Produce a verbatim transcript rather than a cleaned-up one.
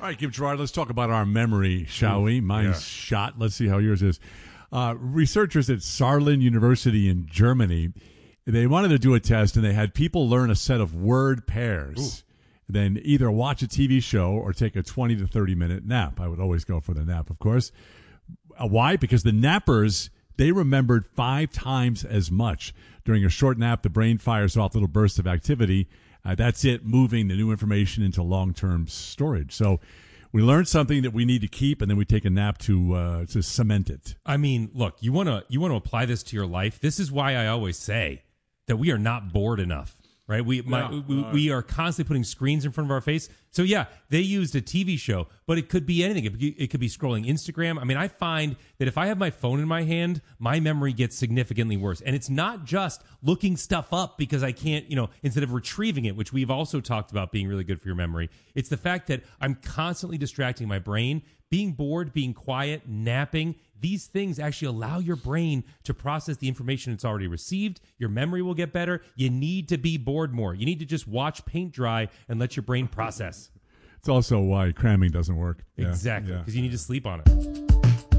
right, Kim Gerard, let's talk about our memory, shall Ooh, we? Mine's yeah. shot. Let's see how yours is. Uh, researchers at Saarland University in Germany, they wanted to do a test, and they had people learn a set of word pairs, Ooh. then either watch a T V show or take a twenty to thirty minute nap. I would always go for the nap, of course. Uh, why? Because the nappers, they remembered five times as much. During a short nap, the brain fires off little bursts of activity. Uh, that's it, moving the new information into long-term storage. So we learned something that we need to keep, and then we take a nap to uh, to cement it. I mean, look, you want to you want to apply this to your life. This is why I always say that we are not bored enough. Right, we, my, yeah, we uh, we are constantly putting screens in front of our face. So yeah, they used a T V show, but it could be anything. It, it could be scrolling Instagram. I mean, I find that if I have my phone in my hand, my memory gets significantly worse. And it's not just looking stuff up because I can't, you know, instead of retrieving it, which we've also talked about being really good for your memory. It's the fact that I'm constantly distracting my brain. Being bored, being quiet, napping, these things actually allow your brain to process the information it's already received. Your memory will get better. You need to be bored more. You need to just watch paint dry and let your brain process. It's also why cramming doesn't work. Exactly, because yeah. you need to sleep on it.